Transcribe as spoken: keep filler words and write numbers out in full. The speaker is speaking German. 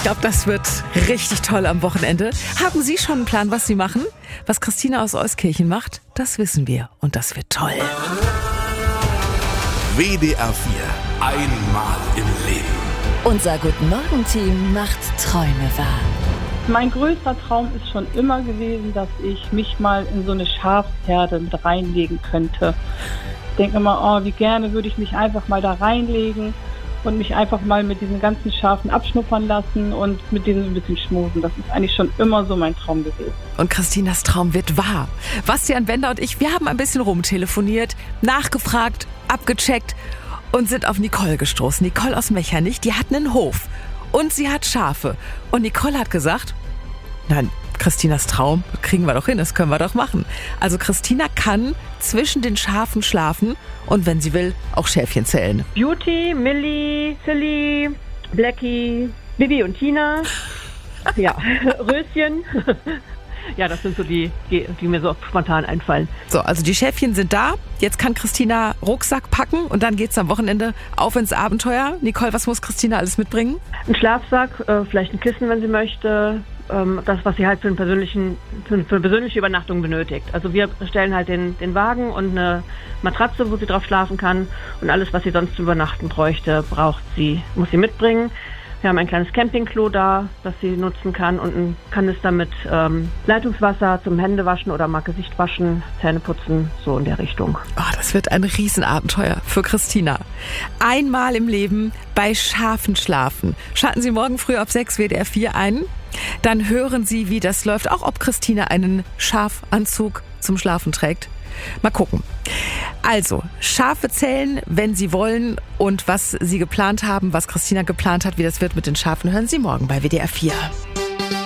Ich glaube, das wird richtig toll am Wochenende. Haben Sie schon einen Plan, was Sie machen? Was Christina aus Euskirchen macht, das wissen wir. Und das wird toll. W D R vier. Einmal im Leben. Unser Guten-Morgen-Team macht Träume wahr. Mein größter Traum ist schon immer gewesen, dass ich mich mal in so eine Schafsherde mit reinlegen könnte. Ich denke immer, oh, wie gerne würde ich mich einfach mal da reinlegen und mich einfach mal mit diesen ganzen Schafen abschnuppern lassen und mit denen ein bisschen schmusen. Das ist eigentlich schon immer so mein Traum gewesen. Und Christinas Traum wird wahr. Bastian Bender und ich, wir haben ein bisschen rumtelefoniert, nachgefragt, abgecheckt und sind auf Nicole gestoßen. Nicole aus Mechernich, die hat einen Hof und sie hat Schafe. Und Nicole hat gesagt, nein, Christinas Traum, kriegen wir doch hin, das können wir doch machen. Also Christina kann zwischen den Schafen schlafen und wenn sie will, auch Schäfchen zählen. Beauty, Millie, Silly, Blackie, Bibi und Tina. Ja, Röschen. Ja, das sind so die, die, die mir so spontan einfallen. So, also die Schäfchen sind da. Jetzt kann Christina Rucksack packen und dann geht's am Wochenende auf ins Abenteuer. Nicole, was muss Christina alles mitbringen? Ein Schlafsack, äh, vielleicht ein Kissen, wenn sie möchte. Ähm, das, was sie halt für, einen persönlichen, für eine persönliche Übernachtung benötigt. Also wir stellen halt den, den Wagen und eine Matratze, wo sie drauf schlafen kann. Und alles, was sie sonst zu übernachten bräuchte, braucht sie, muss sie mitbringen. Wir haben ein kleines Campingklo da, das sie nutzen kann und ein Kanister mit ähm, Leitungswasser zum Händewaschen oder mal Gesicht waschen, Zähne putzen, so in der Richtung. Oh, das wird ein Riesenabenteuer für Christina. Einmal im Leben bei Schafen schlafen. Schalten Sie morgen früh auf sechs W D R vier ein. Dann hören Sie, wie das läuft, auch ob Christina einen Schafanzug zum Schlafen trägt. Mal gucken. Also, Schafe zählen, wenn Sie wollen, und was Sie geplant haben, was Christina geplant hat, wie das wird mit den Schafen, hören Sie morgen bei W D R vier.